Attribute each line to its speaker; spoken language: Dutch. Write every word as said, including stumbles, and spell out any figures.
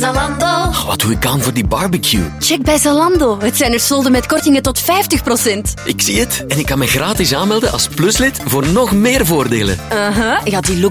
Speaker 1: Zalando.
Speaker 2: Oh, wat doe ik aan voor die barbecue?
Speaker 3: Check bij Zalando. Het zijn er solden met kortingen tot vijftig procent.
Speaker 2: Ik zie het. En ik kan me gratis aanmelden als pluslid voor nog meer voordelen.
Speaker 3: Uh-huh. Ja, die look